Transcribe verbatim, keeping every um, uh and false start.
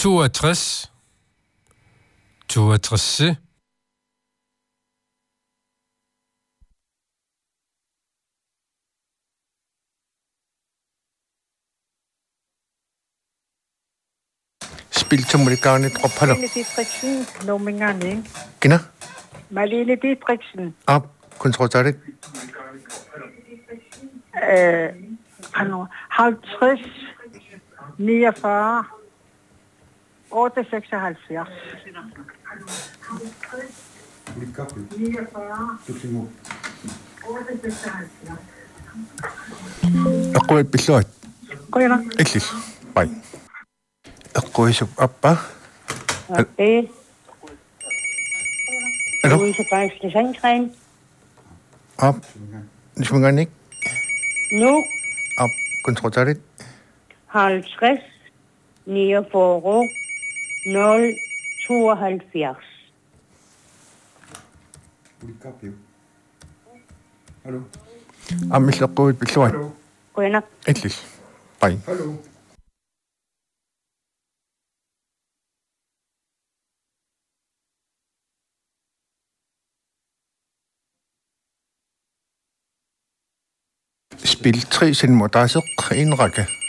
toogtres, toogtres, Spil Tomulikaani Tropalo. Malene Dietriksen, Nomingani. Kina? Malene Dietriksen. Op, kontroltarik. Øh, halvtreds, niogfyrre, otte seksoghalvfjerds. Aqui Pilot. Kujana. Eklis. Bye. Aqui Sup Appa. Okay. Hallo? Louise Beisle Sandgren. Op. Nismunganik. Nu Op, kontroltarik. halvtreds, niogfyrre, nul, tooghalvfjerds. Hallo. Am Mislaqui Pilot. Kujana. Eklis. Bye. Hallo. Spil tre sin modasuk en række.